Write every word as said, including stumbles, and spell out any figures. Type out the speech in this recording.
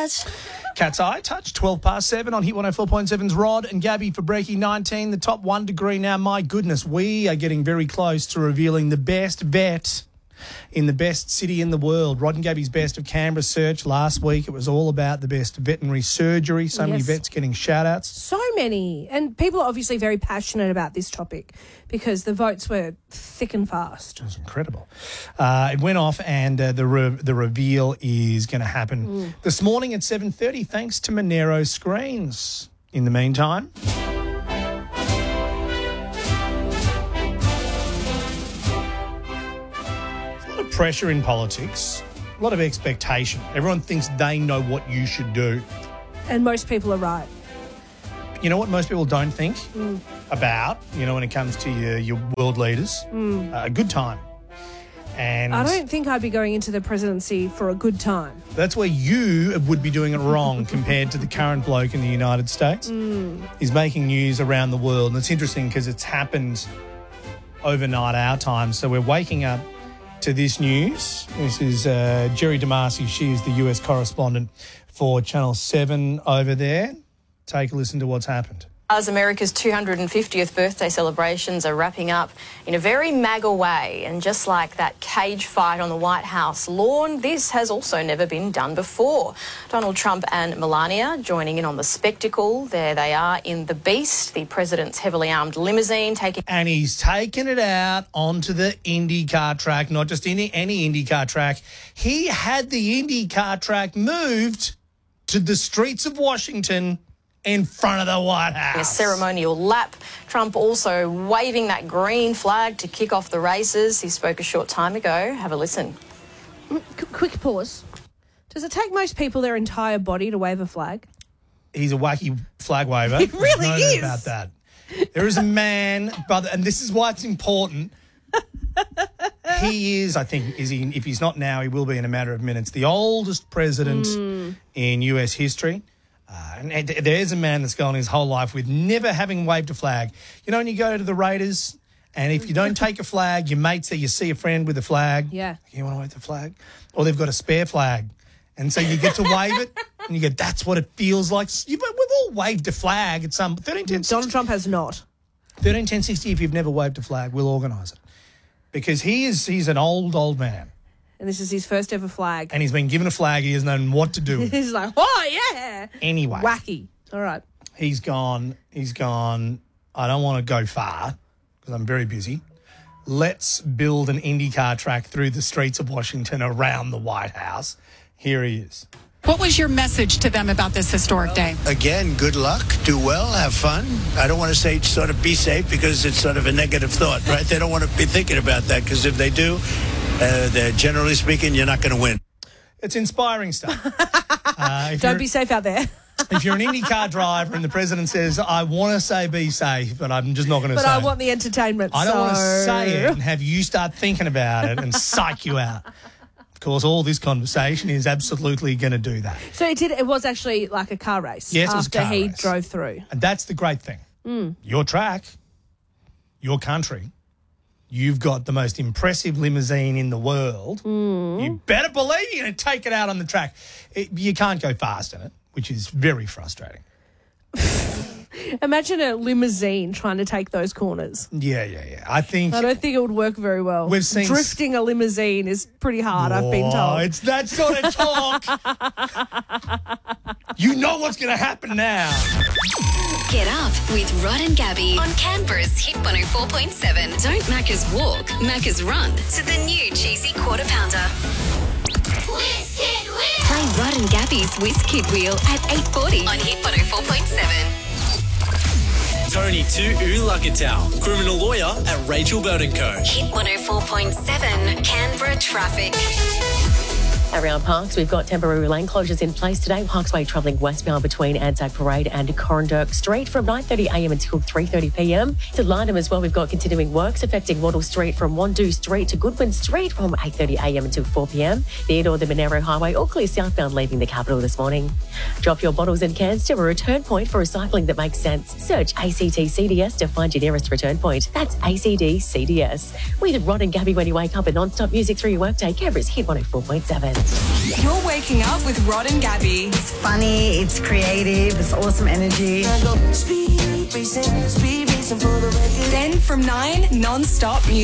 touch. Cat's Eye Touch, twelve past seven on Hit one oh four point seven's Rod and Gabby for Breaking nineteen. The top one degree now. My goodness, we are getting very close to revealing the best vet in the best city in the world. Rod and Gabby's Best of Canberra search last week. It was all about the best veterinary surgery. So yes. many vets getting shout-outs. So many. And people are obviously very passionate about this topic because the votes were thick and fast. It was incredible. Uh, it went off and uh, the re- the reveal is going to happen mm. this morning at seven thirty thanks to Monero Screens. In the meantime... pressure in politics, a lot of expectation. Everyone thinks they know what you should do. And most people are right. You know what most people don't think mm. about, you know, when it comes to your, your world leaders? Mm. Uh, a good time. And I don't think I'd be going into the presidency for a good time. That's where you would be doing it wrong compared to the current bloke in the United States. Mm. He's making news around the world. And it's interesting because it's happened overnight our time. So we're waking up to this news. This is uh, Jerry DeMasi. She is the U S correspondent for Channel seven over there. Take a listen to what's happened. As America's two hundred fiftieth birthday celebrations are wrapping up in a very MAGA way, and just like that cage fight on the White House lawn, this has also never been done before. Donald Trump and Melania joining in on the spectacle. There they are in the Beast, the president's heavily armed limousine taking... And he's taken it out onto the IndyCar track, not just any, any IndyCar track. He had the IndyCar track moved to the streets of Washington in front of the White House. A ceremonial lap. Trump also waving that green flag to kick off the races. He spoke a short time ago. Have a listen. Qu- quick pause. Does it take most people their entire body to wave a flag? He's a wacky flag waver. He really no is. About that. There is a man, brother, and this is why it's important. He is, I think, is he? If he's not now, he will be in a matter of minutes. The oldest president mm. in U S history. Uh, and there's a man that's gone his whole life with never having waved a flag. You know, when you go to the Raiders and if you don't take a flag, your mate say you see a friend with a flag. Yeah. You want to wave the flag? Or they've got a spare flag. And so you get to wave it and you go, that's what it feels like. You've, we've all waved a flag at some... thirteen ten Donald Trump has not. thirteen ten sixty, if you've never waved a flag, we'll organise it. Because he is he's an old, old man. And this is his first ever flag. And he's been given a flag. He hasn't known what to do with it. He's like, oh, yeah. Anyway. Wacky. All right. He's gone, he's gone, I don't want to go far because I'm very busy. Let's build an IndyCar track through the streets of Washington around the White House. Here he is. What was your message to them about this historic day? Again, good luck, do well, have fun. I don't want to say sort of be safe because it's sort of a negative thought, right? They don't want to be thinking about that because if they do, uh, they're generally speaking, you're not going to win. It's inspiring stuff. uh, don't be safe out there. If you're an IndyCar driver and the president says, I want to say be safe, but I'm just not going to but say I it. want the entertainment, I don't so... want to say it and have you start thinking about it and psych you out. Of course, all this conversation is absolutely going to do that. So it did. It was actually like a car race. Yes, after it was a car he race. drove through. And that's the great thing. Mm. Your track, your country, you've got the most impressive limousine in the world. Mm. You better believe you're going to take it out on the track. It, you can't go fast in it, which is very frustrating. Imagine a limousine trying to take those corners. Yeah, yeah, yeah. I think... I don't think it would work very well. We've seen... Drifting a limousine is pretty hard, oh, I've been told. It's that sort of talk. You know what's going to happen now. Get up with Rod and Gabby on Canberra's Hit one oh four point seven. Don't Macca's walk, Macca's run to the new cheesy quarter pounder. Whiz Kid Wheel. Play Rod and Gabby's Whiz Kid Wheel at eight forty on Hit one oh four point seven. Tony to Ulakatau, criminal lawyer at Rachel Bird and Co. Hit one oh four point seven, Canberra traffic. Around Parks, we've got temporary lane closures in place today. Parksway travelling westbound between Anzac Parade and Corandurk Street from nine thirty a m until three thirty p m. To Lynham as well, we've got continuing works affecting Waddle Street from Wandoo Street to Goodwin Street from eight thirty a m until four p m. Theodore the Monero Highway, all clear southbound leaving the capital this morning. Drop your bottles and cans to a return point for recycling that makes sense. Search A C T C D S to find your nearest return point. That's A C D C D S. With Rod and Gabby when you wake up and non-stop music through your workday, Canberra's Hit one oh four point seven. You're waking up with Rod and Gabby. It's funny, it's creative, it's awesome energy. Then from nine, non-stop music.